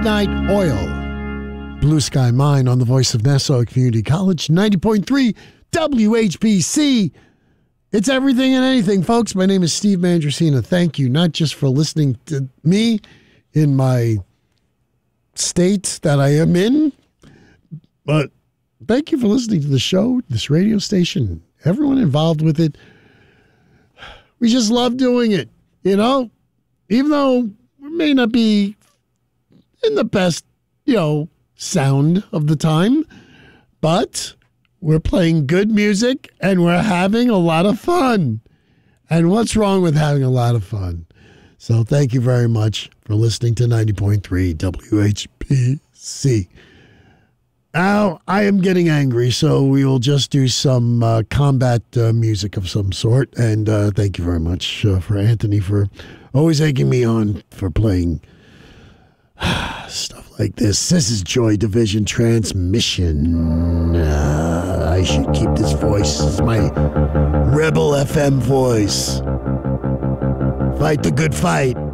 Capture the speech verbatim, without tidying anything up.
Midnight Oil. Blue Sky Mine on the voice of Nassau Community College, ninety point three W H P C. It's everything and anything, folks. My name is Steve Mandrasina. Thank you, not just for listening to me in my state that I am in, but thank you for listening to the show, this radio station, everyone involved with it. We just love doing it, you know? Even though we may not be in the best, you know, sound of the time, but we're playing good music and we're having a lot of fun. And what's wrong with having a lot of fun? So thank you very much for listening to ninety point three W H P C. Now, I am getting angry, so we will just do some uh, combat uh, music of some sort. And uh, thank you very much uh, for Anthony for always egging me on for playing stuff like this. This is Joy Division Transmission. Uh, I should keep this voice. It's my Rebel F M voice. Fight the good fight.